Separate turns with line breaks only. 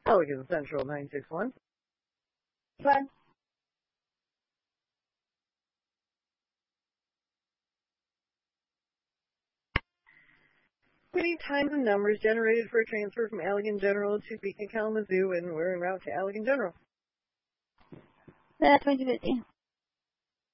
Allegan Central 961.
Fine.
We need times and numbers generated for a transfer from Allegan General to Beacon Kalamazoo, and we're en route to Allegan General.
2050.